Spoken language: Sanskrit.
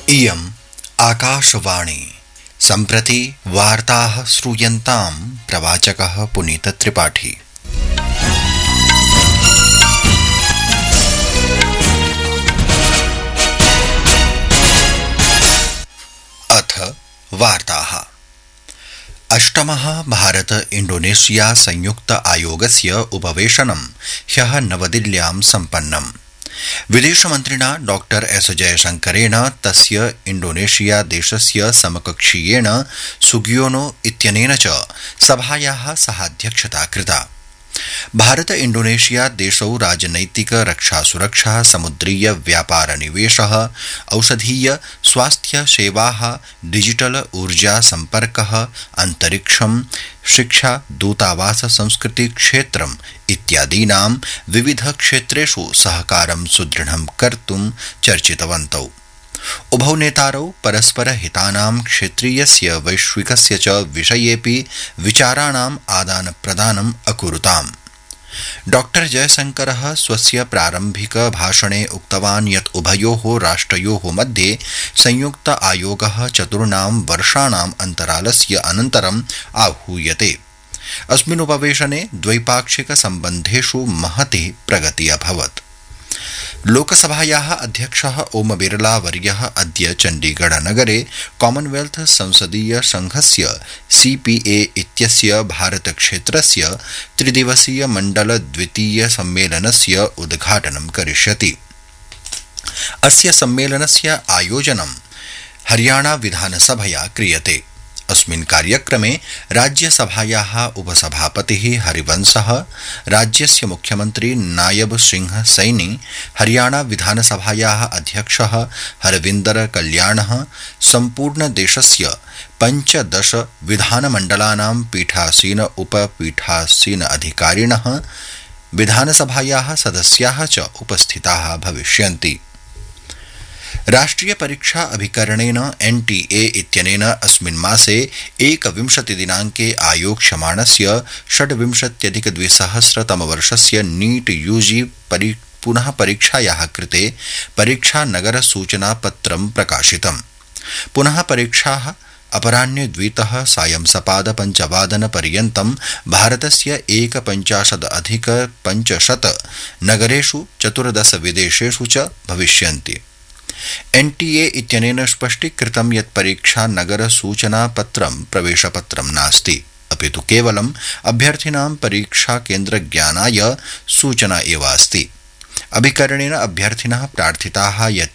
इयम् आकाशवाणी। सम्प्रति वार्ताः श्रूयन्तां प्रवाचकः पुनीतत्रिपाठी। अथ वार्ताः। अष्टमः भारत इंडोनेशिया संयुक्त आयोगस्य उपवेशनं ह्यः नवदिल्ल्यां सम्पन्नम्। विदेशमन्त्रिणा डॉक्टर एस जयशंकरेण तस्य इंडोनेशिया देशस्य समकक्षीयेण सुगियोनो इत्यनेन च सभायाः सहाध्यक्षता कृता। भारत इंडोनेशिया देशौ राजनैतिक रक्षा सुरक्षा समुद्रीय व्यापार निवेशः औषधीय स्वास्थ्य सेवाः डिजिटल ऊर्जा संपर्कः अंतरिक्षं शिक्षा दूतावास संस्कृति क्षेत्रम् इत्यादीनां विविध क्षेत्रेषु सहकारं सुदृढं कर्तुं चर्चितवन्तौ। उभौ नेतारौ परस्पर हितानां क्षेत्रीयस्य वैश्विकस्य च विषयेऽपि विचाराणाम् आदान प्रदानम् अकुरुताम्। डॉक्टर जयशंकरः स्वस्य प्रारम्भिक भाषणे उक्तवान् यत् उभयोः राष्ट्रयोः मध्ये संयुक्त आयोगः 4 वर्षाणाम् अन्तरालस्य अनन्तरम् आहूयते। अस्मिन् उपवेशने द्वैपाक्षिक सम्बन्धेषु महती प्रगतिः अभवत्। लोकसभायाः अध्यक्षः ओम बिरला वर्यः अद्य चण्डीगढ़ नगरे कॉमनवेल्थ संसदीय संघस्य CPA इत्यस्य भारत क्षेत्रस्य 3 दिवसीय मण्डल द्वितीय सम्मेलनस्य उद्घाटनं करिष्यति। अस्य सम्मेलनस्य आयोजनं हरियाणा विधानसभया क्रियते। अस्मिन् कार्यक्रमे राज्यसभायाः उपसभापतिः हरिवंशः, राज्यस्य मुख्यमन्त्री नायब सिंह सैनी, हरियाणा विधानसभायाः अध्यक्षः हरविन्दर कल्याणः, सम्पूर्ण देशस्य 15 विधानमण्डलानां पीठासीन उपपीठासीन अधिकारिणः, विधानसभायाः सदस्याः च उपस्थिताः भविष्यन्ति। राष्ट्रिय परीक्षा अभिकरणेन NTA इत्यनेन अस्मिन् मासे 21 दिनाङ्के आयोक्ष्यमाणस्य 26,200 नीट UG पुनः परीक्षायाः कृते परीक्षा नगर सूचना पत्रं प्रकाशितम्। पुनः परीक्षाः अपराह्ने 2 सायं सपाद 5 पर्यन्तं भारतस्य 51,500 नगरेषु 14 विदेशेषु च भविष्यन्ति। NTA इत्यनेन स्पष्टीकृतं यत् परीक्षा नगर सूचना पत्रं प्रवेशपत्रं नास्ति, अपितु केवलम् अभ्यर्थिनां परीक्षा केन्द्र ज्ञानाय सूचना एव अस्ति। अभिकरणेन अभ्यर्थिनः प्रार्थिताः यत्